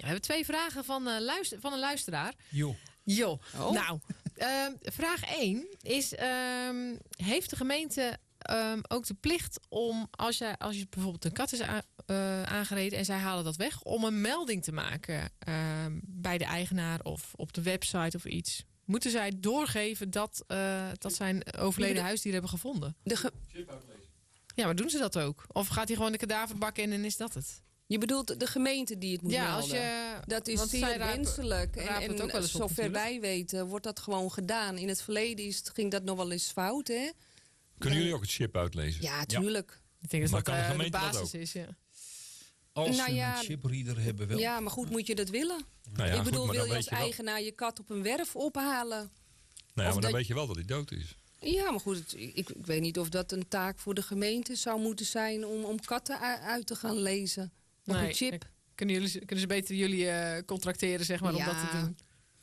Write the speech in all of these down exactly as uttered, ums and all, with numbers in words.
We hebben twee vragen van, uh, luister, van een luisteraar. Jo. Jo. Oh. Nou, uh, vraag één is... Um, heeft de gemeente um, ook de plicht om... Als je, als je bijvoorbeeld een kat is a, uh, aangereden... en zij halen dat weg... om een melding te maken uh, bij de eigenaar... of op de website of iets... Moeten zij doorgeven dat, uh, dat zijn overleden huisdier hebben gevonden? De ge- Chip uitlezen. Ja, maar doen ze dat ook? Of gaat hij gewoon de kadaverbak in en is dat het? Je bedoelt de gemeente die het moet ja, melden? Als je, dat is want zij zeer rapen- wenselijk. En, rapen het ook wel en eens op, zover natuurlijk. wij weten wordt dat gewoon gedaan. In het verleden is, ging dat nog wel eens fout, hè? Kunnen jullie ook het chip uitlezen? Ja, tuurlijk. Ik denk dat Maar dat kan de uh, de gemeente dat basis ook? is, ja. Als Nou ze ja, een chipreader hebben wel. Ja, maar goed, moet je dat willen? Nou ja, ik goed, bedoel, maar wil dan je als weet je wel- eigenaar je kat op een werf ophalen? Nou ja, Of maar dan dat- weet je wel dat hij dood is. Ja, maar goed, het- ik, ik weet niet of dat een taak voor de gemeente zou moeten zijn... om, om katten u- uit te gaan lezen op Nee, een chip. Kunnen, jullie, kunnen ze beter jullie uh, contracteren, zeg maar, om Ja. dat te doen?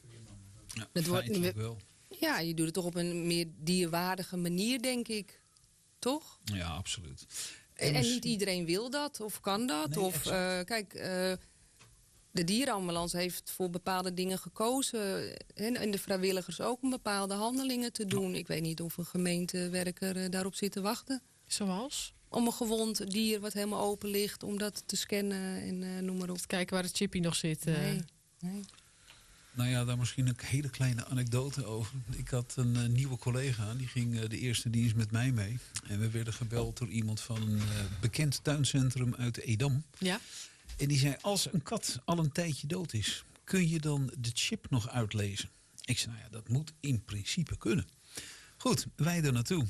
Ja, Dat wordt- feitelijk wel. Ja, je doet het toch op een meer dierwaardige manier, denk ik. Toch? Ja, absoluut. En, en misschien- niet iedereen wil dat of kan dat. Nee, of exact. uh, kijk, uh, de dierenambulance heeft voor bepaalde dingen gekozen. En, en de vrijwilligers ook om bepaalde handelingen te doen. Ik weet niet of een gemeentewerker uh, daarop zit te wachten. Zoals? Om een gewond dier wat helemaal open ligt, om dat te scannen en uh, noem maar op. Te kijken waar het chippy nog zit. Uh. Nee, nee. Nou ja, daar misschien een hele kleine anekdote over. Ik had een uh, nieuwe collega, die ging uh, de eerste dienst met mij mee. En we werden gebeld door iemand van een uh, bekend tuincentrum uit Edam. Ja. En die zei, als een kat al een tijdje dood is, kun je dan de chip nog uitlezen? Ik zei, nou ja, dat moet in principe kunnen. Goed, wij er naartoe.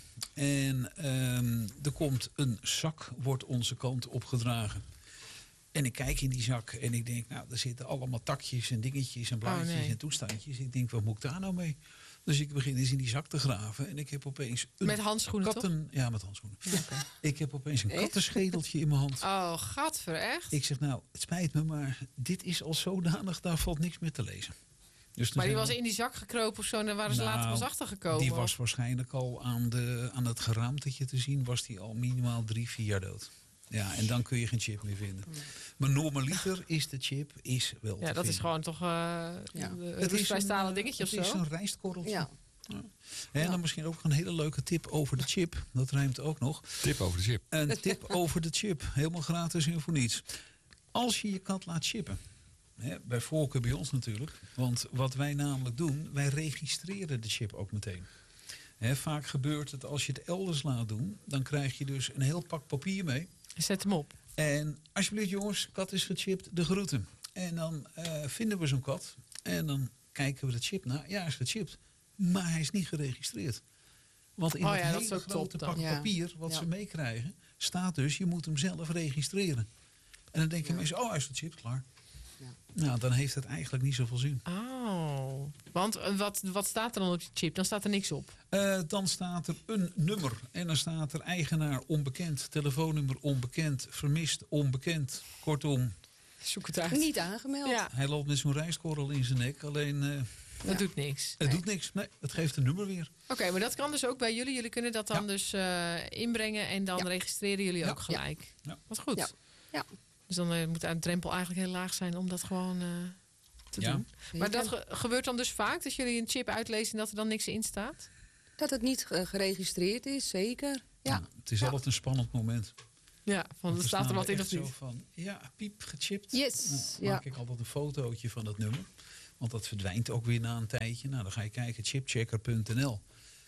En um, er komt een zak, wordt onze kant opgedragen. En ik kijk in die zak en ik denk, nou, er zitten allemaal takjes en dingetjes en blaadjes oh, nee. en toestandjes. Ik denk, wat moet ik daar nou mee? Dus ik begin eens in die zak te graven en ik heb opeens een Met handschoenen, katten... Ja, met handschoenen. Ja, okay. Ik heb opeens een Echt? kattenschedeltje in mijn hand. Oh, gadver, echt? Ik zeg, nou, het spijt me, maar dit is al zodanig, daar valt niks meer te lezen. Dus maar die zijn was we- in die zak gekropen of zo en daar waren ze Nou, later pas achtergekomen? Die was waarschijnlijk al aan, de, aan het geraamtetje te zien, was die al minimaal drie, vier jaar dood. Ja, en dan kun je geen chip meer vinden. Maar normaliter is de chip is wel Ja, te dat is vinden. gewoon toch uh, Ja. een Het is roestvrijstalen een, dingetje of Het is zo? een rijstkorreltje. Ja. Ja. En Ja. dan misschien ook een hele leuke tip over de chip. Dat rijmt ook nog. Tip over de chip. Een tip over de chip. Helemaal gratis en voor niets. Als je je kat laat chippen. Hè, bij voorkeur bij ons natuurlijk. Want wat wij namelijk doen, wij registreren de chip ook meteen. Hè, vaak gebeurt het als je het elders laat doen. Dan krijg je dus een heel pak papier mee. Zet hem op. En alsjeblieft jongens, kat is gechipt, de groeten. En dan uh, vinden we zo'n kat. En dan kijken we de chip naar. Ja, hij is gechipt. Maar hij is niet geregistreerd. Want in Oh dat ja, dat hele is ook grote top dan. pak Ja. papier wat Ja. ze meekrijgen, staat dus, je moet hem zelf registreren. En dan denken Ja. mensen, oh hij is gechipt, klaar. Ja. Nou, dan heeft het eigenlijk niet zoveel zin. Oh. Want uh, wat, wat staat er dan op je chip? Dan staat er niks op. Uh, dan staat er een nummer. En dan staat er eigenaar onbekend, telefoonnummer onbekend, vermist onbekend. Kortom, Zoek het uit. Niet aangemeld. Ja, hij loopt met zo'n rijstkorrel in zijn nek. Alleen, uh, dat Ja. doet niks. het Nee. doet niks. Nee, het geeft een nummer weer. Oké, okay, maar dat kan dus ook bij jullie. Jullie kunnen dat dan Ja. dus uh, inbrengen en dan Ja. registreren jullie Ja. ook gelijk. Ja. Wat goed. Ja. Ja. Dus dan uh, moet de drempel eigenlijk heel laag zijn om dat gewoon uh, te Ja. doen. Maar dat ge- gebeurt dan dus vaak dat jullie een chip uitlezen en dat er dan niks in staat? Dat het niet ge- geregistreerd is, zeker. Ja. Nou, het is Ja. altijd een spannend moment. Ja, van Want er we staat er staan wat in echt of niet. Zo van, ja, piep, gechipt. Yes, Nou, ja. maak ik altijd een fotootje van dat nummer. Want dat verdwijnt ook weer na een tijdje. Nou, dan ga je kijken, chipchecker punt n l.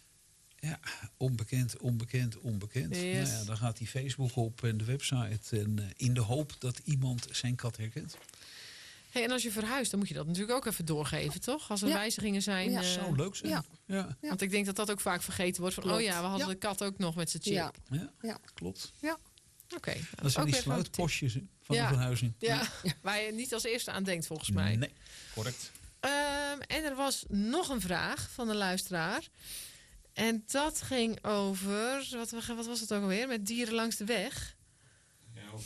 Ja, onbekend, onbekend, onbekend. Yes. Nou ja, dan gaat die Facebook op en de website. En uh, in de hoop dat iemand zijn kat herkent. Hey, en als je verhuist, dan moet je dat natuurlijk ook even doorgeven, toch? Als er Ja. wijzigingen zijn. Ja. uh, Zou leuk zijn. ja. Ja, Ja. Want ik denk dat dat ook vaak vergeten wordt. Van, Klopt. oh ja, we hadden Ja. de kat ook nog met zijn chip. Ja. ja, Ja. klopt. Ja. Oké. Okay. Dat zijn die sluitpostjes hè, van Ja. de verhuizing. Ja, waar je niet als eerste aan denkt volgens mij. Nee, correct. Um, en er was nog een vraag van een luisteraar. En dat ging over... Wat, wat was het ook alweer? Met dieren langs de weg. Ja, ook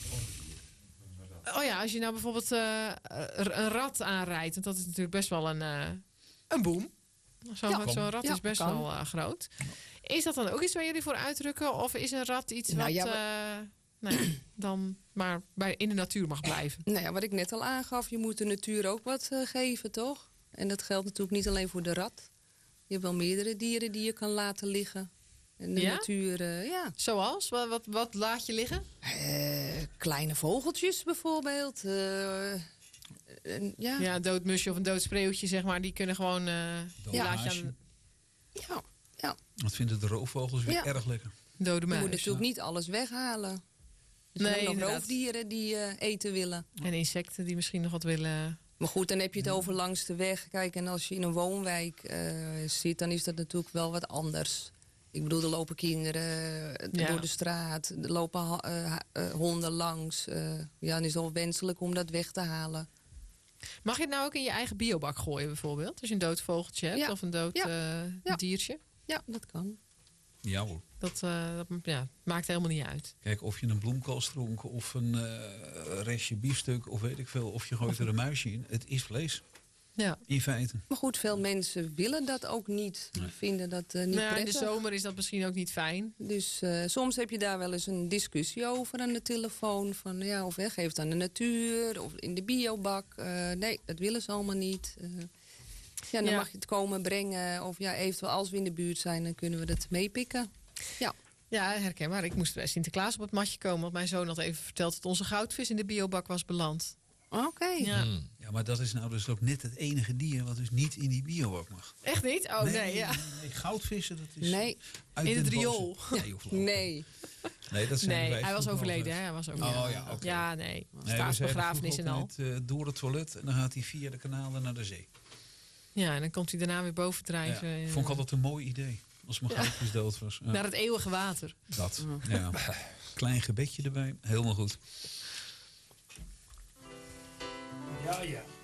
Oh ja, als je nou bijvoorbeeld uh, een rat aanrijdt. Want dat is natuurlijk best wel een, uh, een boom. Zo'n Ja, zo'n rat ja, is best kan. wel uh, groot. Is dat dan ook iets waar jullie voor uitdrukken? Of is een rat iets Nou, wat... ja, uh, nou, dan maar bij, in de natuur mag blijven. Nou ja, wat ik net al aangaf, je moet de natuur ook wat uh, geven, toch? En dat geldt natuurlijk niet alleen voor de rat. Je hebt wel meerdere dieren die je kan laten liggen. En de Ja? natuur, uh, ja. Zoals? Wat, wat, wat laat je liggen? Uh, kleine vogeltjes bijvoorbeeld. Uh, uh, ja. Ja, een dood musje of een dood spreeuwtje, zeg maar. Die kunnen gewoon... Uh, Dood die laat je haasje. aan ja, ja. Dat vinden de roofvogels weer Ja. erg lekker. dode Je muis. moet natuurlijk niet alles weghalen. Er zijn Nee, ook nog inderdaad. roofdieren die uh, eten willen. En insecten die misschien nog wat willen... Maar goed, dan heb je het over langs de weg. Kijk, en als je in een woonwijk uh, zit, dan is dat natuurlijk wel wat anders. Ik bedoel, er lopen kinderen uh, Ja. door de straat. Er lopen ha- uh, uh, honden langs. Uh, ja, dan is het wel wenselijk om dat weg te halen. Mag je het nou ook in je eigen biobak gooien bijvoorbeeld? Als je een dood vogeltje hebt Ja. of een dood Ja. uh, Ja. diertje? Ja, dat kan. Ja hoor. Dat, uh, dat ja, maakt helemaal niet uit. Kijk, of je een bloemkoolstronk of een uh, restje biefstuk of weet ik veel. Of je gooit er een muisje in. Het is vlees. Ja. In feite. Maar goed, veel mensen willen dat ook niet. Die Nee. vinden dat uh, niet Nou ja, in de prettig. zomer is dat misschien ook niet fijn. Dus uh, soms heb je daar wel eens een discussie over aan de telefoon. Van ja, of hè, geef het aan de natuur of in de biobak. Uh, nee, dat willen ze allemaal niet. Uh, ja, dan Ja. mag je het komen brengen. Of ja, eventueel als we in de buurt zijn, dan kunnen we dat meepikken. Ja. Ja, herkenbaar. Ik moest bij Sinterklaas op het matje komen. Want mijn zoon had even verteld dat onze goudvis in de biobak was beland. Oké. Okay. Ja. Hmm. Ja, maar dat is nou dus ook net het enige dier wat dus niet in die biobak mag. Echt niet? Oh nee, ja. nee, nee, goudvissen, dat is... Nee, uit In het den boze. riool. Ja, joh, flauw. nee. Nee, dat zijn Nee, wij hij was vroeger overleden. altijd. Hè? Hij was overleden. Oh ja, oké. Ja, nee. Nee, we zeiden Staatsbegrafenis en vroeger al. altijd, uh, door het toilet en dan gaat hij via de kanalen naar de zee. Ja, en dan komt hij daarna weer boven drijven. Ja, en, vond ik altijd een mooi idee. Als mijn Ja. goudvis dood was. Ja, Naar het eeuwige water. dat. Ja. Klein gebedje erbij. Helemaal goed. Ja, ja.